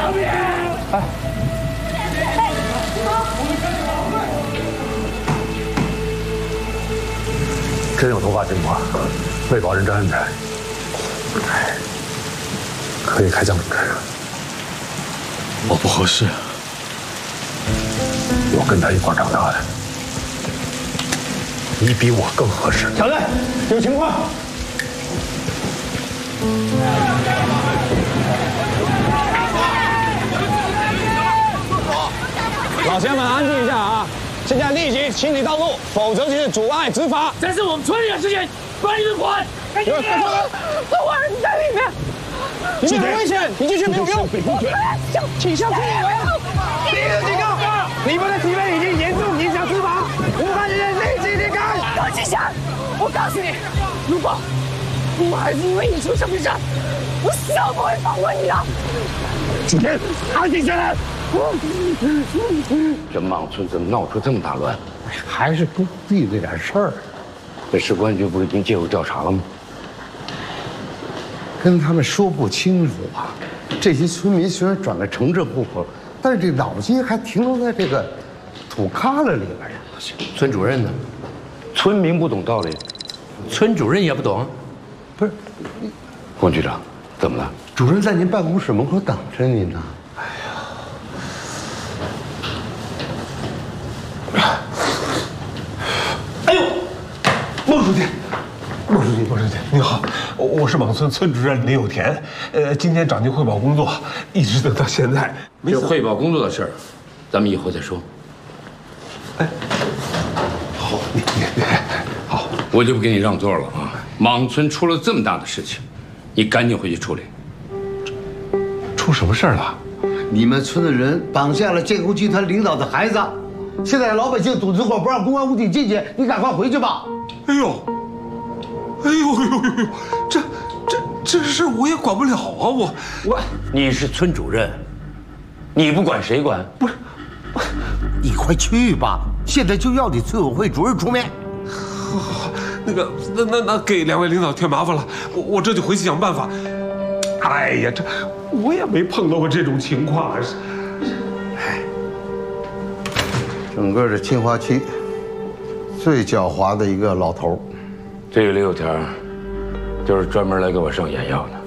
哎，真有突发情况，为保人身安全，可以开枪处置。 我不合适。 我跟他一块长大的，你比我更合适。 小子，有情况。 老乡们，安静一下啊！现在立即清理道路，否则就是阻碍执法。 这是我们村里的事情，关你们管！快点！我儿子在里面， 里面很危险，你进去没有用。请相信我呀！第一个警告，你们的行为已经严重影响执法，无害人员立即离开。 高启祥，我告诉你，如果我儿子因为你出什么事，我死都不会放过你的。 今天安静下来。 这莽村怎么闹出这么大乱？ 还是工地那点事儿。 这市公安局不是已经介入调查了吗？ 跟他们说不清楚啊！这些村民虽然转了城镇户口，但是这脑筋还停留在这个土旮旯里边呀。 村主任呢？村民不懂道理，村主任也不懂。 不是， 龚局长，怎么了？ 主任在您办公室门口等着您呢。 哎呦，孟书记，孟书记，您好，我是莽村村主任林有田。今天长进汇报工作，一直等到现在。 这汇报工作的事儿，咱们以后再说。 哎，好，你好， 我就不给你让座了啊！莽村出了这么大的事情，你赶紧回去处理。 出什么事儿了？ 你们村的人绑架了建工集团领导的孩子。 现在老百姓堵着火，不让公安武警进去，你赶快回去吧。 哎呦，这事我也管不了啊！我， 你是村主任，你不管谁管？ 不是，你快去吧，现在就要你村委会主任出面。 好，那给两位领导添麻烦了，我这就回去想办法。哎呀，这我也没碰到过这种情况啊！ 整个这清华区最狡猾的一个老头， 这个李有田，就是专门来给我上眼药的。